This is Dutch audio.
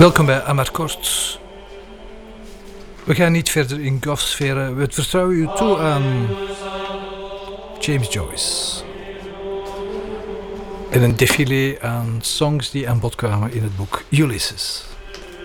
Welkom bij Amarcord. We gaan niet verder in gothsferen. We vertrouwen u toe aan James Joyce. En een défilé aan songs die aan bod kwamen in het boek Ulysses.